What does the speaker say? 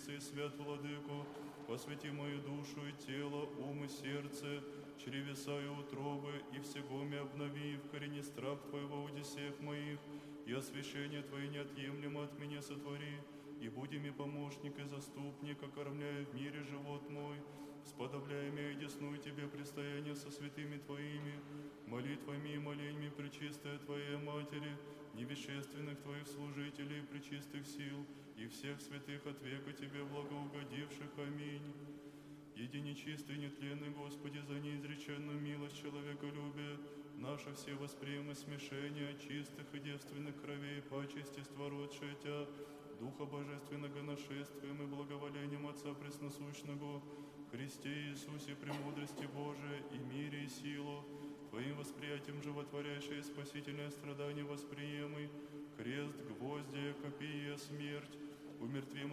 Всевидящийся и свят Владыку, посвяти мою душу и тело, ум и сердце, чревеса и утробы, и всего ми обнови, в корени страх Твоего в одиссеях моих, и освящение Твое неотъемлемо от меня сотвори, и буди ми помощник и заступник, окормляя в мире живот мой, сподобляя меня десную Тебе предстояние со святыми Твоими, молитвами и молениями пречистая Твоей Матери, невещественных Твоих служителей, пречистых сил, и всех святых от века Тебе благоугодивших. Аминь. Единечистый, нетленный Господи, за неизреченную милость человеколюбия, наше все восприемы смешение от чистых и девственных кровей, почестества родшая Тя, Духа Божественного нашествием и благоволением Отца Пресносущного, Христе Иисусе, премудрости Божией и мире и силу, Твоим восприятием животворящее спасительное страдание восприемый, крест, гвоздия, копия, смерть, умертви